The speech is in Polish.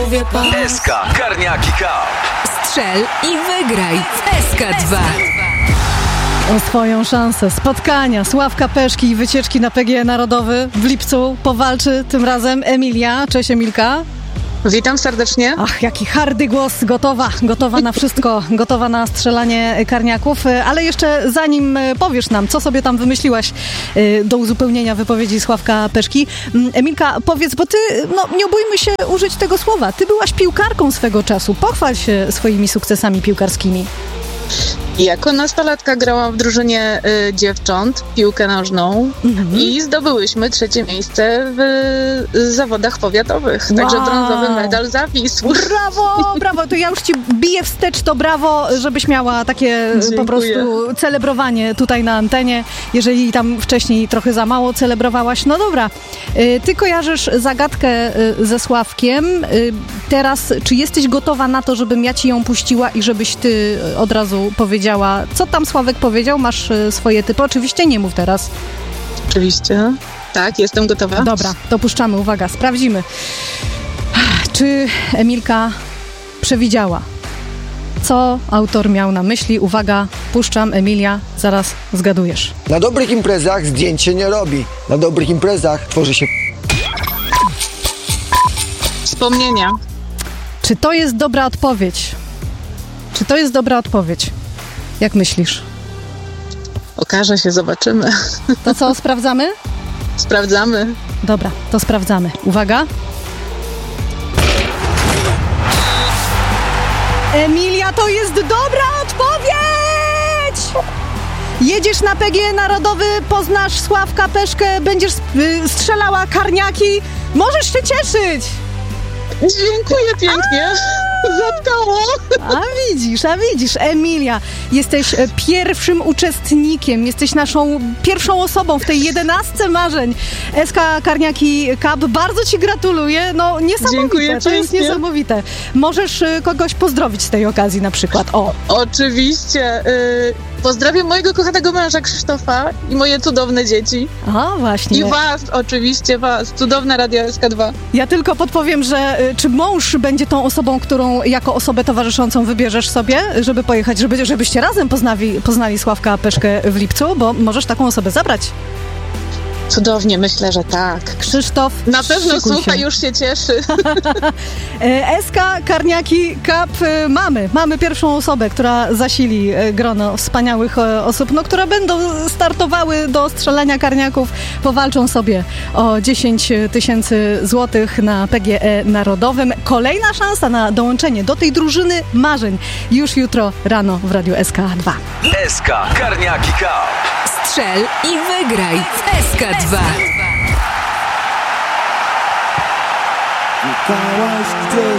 SK Karniaki Cup. Strzel i wygraj w SK2. O swoją szansę spotkania Sławka Peszki i wycieczki na PGE Narodowy w lipcu powalczy tym razem Emilia. Cześć Emilka. Witam serdecznie. Ach, jaki hardy głos, gotowa na wszystko, gotowa na strzelanie karniaków, ale jeszcze zanim powiesz nam, co sobie tam wymyśliłaś do uzupełnienia wypowiedzi Sławka Peszki, Emilka, powiedz, bo ty, nie bójmy się użyć tego słowa, ty byłaś piłkarką swego czasu, pochwal się swoimi sukcesami piłkarskimi. Jako nastolatka grałam w drużynie dziewcząt, piłkę nożną i zdobyłyśmy 3. miejsce w zawodach powiatowych. Wow. Także brązowy medal zawisł. Brawo, to ja już ci biję wstecz, to brawo, żebyś miała takie po prostu celebrowanie tutaj na antenie, jeżeli tam wcześniej trochę za mało celebrowałaś. No dobra, ty kojarzysz zagadkę ze Sławkiem. Teraz, czy jesteś gotowa na to, żebym ja ci ją puściła i żebyś ty od razu powiedziała, co tam Sławek powiedział? Masz swoje typy? Oczywiście nie mów teraz. Oczywiście. Tak, jestem gotowa. Dobra, to puszczamy. Uwaga, sprawdzimy. Czy Emilka przewidziała, co autor miał na myśli? Uwaga, puszczam. Emilia, zaraz zgadujesz. Na dobrych imprezach zdjęć się nie robi. Na dobrych imprezach tworzy się... Wspomnienia. Czy to jest dobra odpowiedź? Jak myślisz? Okaże się, zobaczymy. To co, sprawdzamy? Sprawdzamy. Dobra, to sprawdzamy. Uwaga. Emilia, to jest dobra odpowiedź! Jedziesz na PGE Narodowy, poznasz Sławka Peszkę, będziesz strzelała karniaki. Możesz się cieszyć! Dziękuję pięknie. Zatkało. A widzisz, Emilia, jesteś pierwszym uczestnikiem, jesteś naszą pierwszą osobą w tej 11 marzeń SK Karniaki Cup. Bardzo ci gratuluję, niesamowite, dziękuję, to jest niesamowite. Możesz kogoś pozdrowić z tej okazji na przykład, Oczywiście, pozdrawiam mojego kochanego męża Krzysztofa i moje cudowne dzieci. A, właśnie. I was, oczywiście was, cudowna Radio SK2. Ja tylko podpowiem, że czy mąż będzie tą osobą, którą jako osobę towarzyszącą wybierzesz sobie, żeby pojechać, żebyście razem poznali Sławka Peszkę w lipcu, bo możesz taką osobę zabrać. Cudownie, myślę, że tak. Krzysztof, na pewno słucha, już się cieszy. SK Karniaki Cup mamy pierwszą osobę, która zasili grono wspaniałych osób, które będą startowały do strzelania karniaków, powalczą sobie o 10 000 złotych na PGE Narodowym. Kolejna szansa na dołączenie do tej drużyny marzeń już jutro rano w Radiu SK2. SK Karniaki Cup. Strzel i wygraj w SK2. Pytałaś gdzieś